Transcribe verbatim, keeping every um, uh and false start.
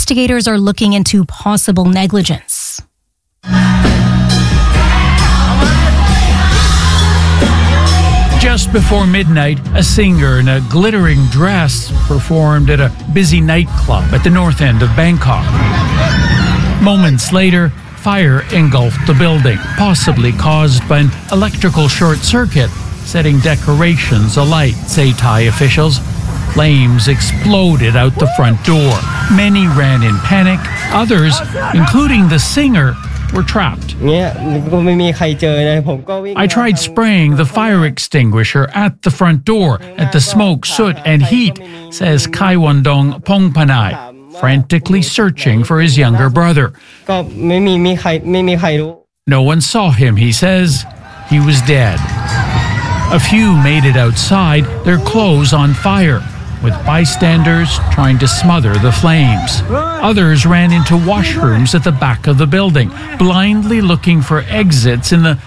investigators are looking into possible negligence. Just before midnight, a singer in a glittering dress performed at a busy nightclub at the north end of Bangkok. Moments later, fire engulfed the building, possibly caused by an electrical short circuit, setting decorations alight, say Thai officials. Flames exploded out the front door. Many ran in panic. Others, including the singer, were trapped. I tried spraying the fire extinguisher at the front door at the smoke, soot, and heat, says Kaiwondong Pongpanai, frantically searching for his younger brother. No one saw him, he says. He was dead. A few made it outside, their clothes on fire, with bystanders trying to smother the flames. Others ran into washrooms at the back of the building, blindly looking for exits in the